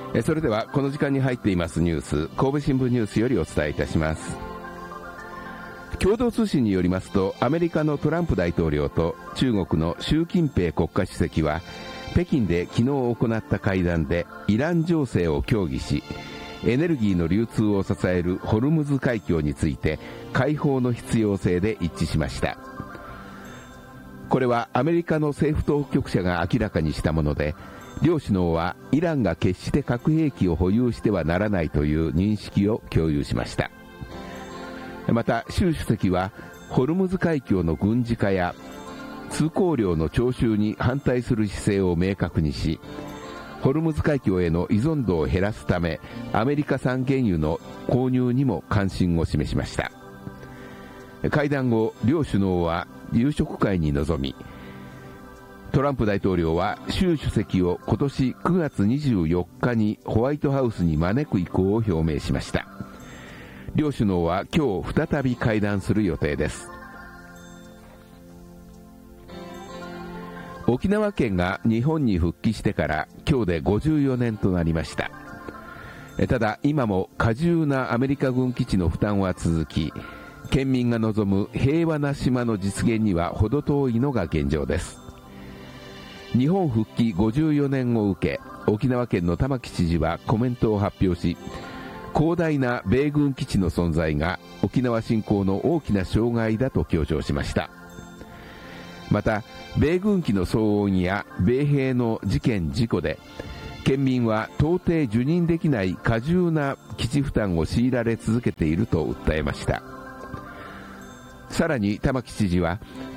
それではこの時間に入っていますニュース、神戸新聞ニュースよりお伝えいたします。共同通信によりますと、アメリカのトランプ大統領と中国の習近平国家主席は北京で昨日行った会談でイラン情勢を協議し、エネルギーの流通を支えるホルムズ海峡について開放の必要性で一致しました。これはアメリカの政府当局者が明らかにしたもので、両首脳はイランが決して核兵器を保有してはならないという認識を共有しました。また習主席はホルムズ海峡の軍事化や通行料の徴収に反対する姿勢を明確にし、ホルムズ海峡への依存度を減らすためアメリカ産原油の購入にも関心を示しました。会談後、両首脳は夕食会に臨み、トランプ大統領は習主席を今年9月24日にホワイトハウスに招く意向を表明しました。両首脳は今日再び会談する予定です。沖縄県が日本に復帰してから今日で54年となりました。ただ今も過重なアメリカ軍基地の負担は続き、県民が望む平和な島の実現には程遠いのが現状です。日本復帰54年を受け、沖縄県の玉城知事はコメントを発表し、広大な米軍基地の存在が沖縄振興の大きな障害だと強調しました。また、米軍機の騒音や米兵の事件事故で県民は到底受任できない過重な基地負担を強いられ続けていると訴えました。さらに玉城知事は、